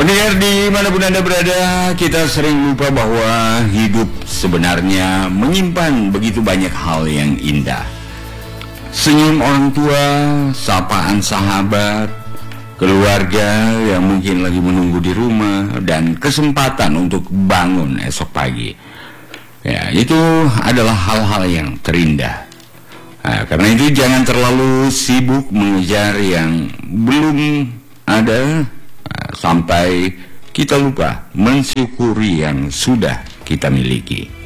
Pendengar dimanapun Anda berada, kita sering lupa bahwa hidup sebenarnya menyimpan begitu banyak hal yang indah. Senyum orang tua, sapaan sahabat, keluarga yang mungkin lagi menunggu di rumah, dan kesempatan untuk bangun esok pagi. Ya, itu adalah hal-hal yang terindah. Nah, karena itu jangan terlalu sibuk mengejar yang belum ada, sampai kita lupa mensyukuri yang sudah kita miliki.